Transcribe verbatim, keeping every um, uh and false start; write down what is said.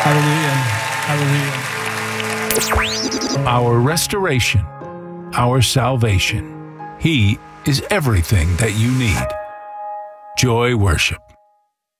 Hallelujah. Hallelujah. Our restoration, our salvation. He is everything that you need. Joy Worship.